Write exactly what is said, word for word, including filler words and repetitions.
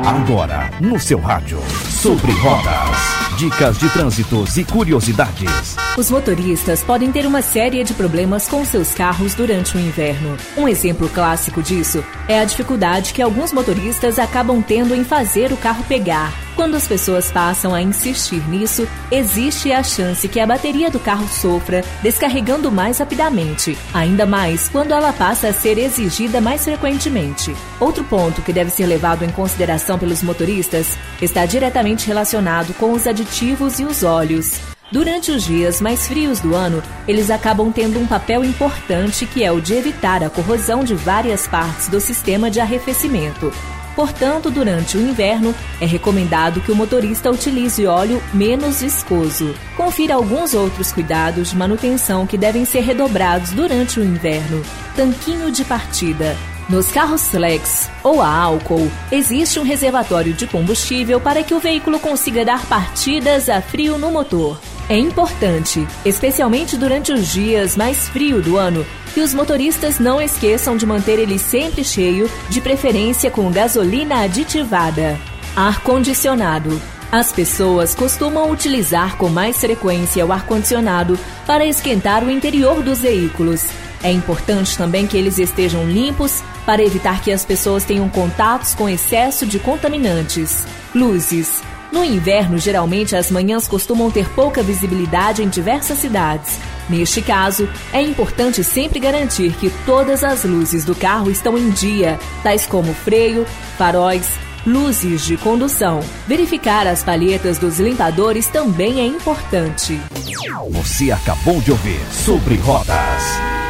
Agora, no seu rádio, Sobre Rodas. Dicas de trânsitos e curiosidades. Os motoristas podem ter uma série de problemas com seus carros durante o inverno. Um exemplo clássico disso é a dificuldade que alguns motoristas acabam tendo em fazer o carro pegar. Quando as pessoas passam a insistir nisso, existe a chance que a bateria do carro sofra, descarregando mais rapidamente, ainda mais quando ela passa a ser exigida mais frequentemente. Outro ponto que deve ser levado em consideração pelos motoristas está diretamente relacionado com os aditivos e os óleos. Durante os dias mais frios do ano, eles acabam tendo um papel importante, que é o de evitar a corrosão de várias partes do sistema de arrefecimento. Portanto, durante o inverno, é recomendado que o motorista utilize óleo menos viscoso. Confira alguns outros cuidados de manutenção que devem ser redobrados durante o inverno. Tanquinho de partida. Nos carros flex ou a álcool, existe um reservatório de combustível para que o veículo consiga dar partidas a frio no motor. É importante, especialmente durante os dias mais frios do ano, que os motoristas não esqueçam de manter ele sempre cheio, de preferência com gasolina aditivada. Ar-condicionado. As pessoas costumam utilizar com mais frequência o ar-condicionado para esquentar o interior dos veículos. É importante também que eles estejam limpos para evitar que as pessoas tenham contatos com excesso de contaminantes. Luzes. No inverno, geralmente as manhãs costumam ter pouca visibilidade em diversas cidades. Neste caso, é importante sempre garantir que todas as luzes do carro estão em dia, tais como freio, faróis, luzes de condução. Verificar as palhetas dos limpadores também é importante. Você acabou de ouvir Sobre Rodas.